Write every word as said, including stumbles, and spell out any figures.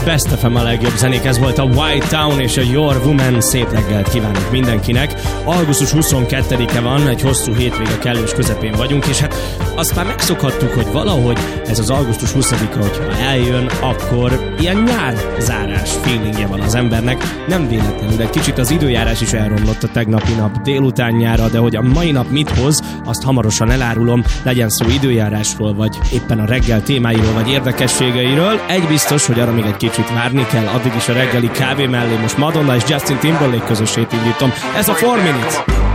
Best ef em a legjobb zenék, ez volt a White Town és a Your Woman. Szép reggelt kívánok mindenkinek. augusztus huszonkettedike van, egy hosszú hétvége kellős közepén vagyunk, és hát azt már megszokhattuk, hogy valahogy ez az augusztus huszadika, hogyha eljön, akkor ilyen nyárzárás feelingje van az embernek. Nem véletlenül, egy kicsit az időjárás is elromlott a tegnapi nap délutánjára, de hogy a mai nap mit hoz, azt hamarosan elárulom, legyen szó időjárásról, vagy éppen a reggel témáiról, vagy érdekességeiről. Egy biztos, hogy arra még egy kicsit várni kell, addig is a reggeli kávé mellé most Madonna és Justin Timberlake közösét indítom. Ez a four minutes.